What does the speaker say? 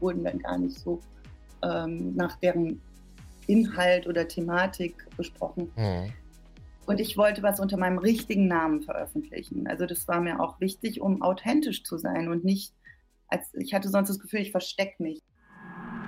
wurden dann gar nicht so nach deren Inhalt oder Thematik besprochen. Mhm. Und ich wollte was unter meinem richtigen Namen veröffentlichen. Also das war mir auch wichtig, um authentisch zu sein und nicht, ich hatte sonst das Gefühl, ich verstecke mich.